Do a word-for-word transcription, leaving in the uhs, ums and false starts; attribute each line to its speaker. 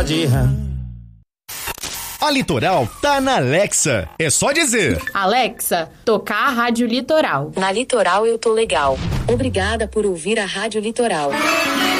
Speaker 1: A Litoral tá na Alexa. É só dizer:
Speaker 2: Alexa, tocar a Rádio Litoral.
Speaker 3: Na Litoral eu tô legal. Obrigada por ouvir a Rádio Litoral.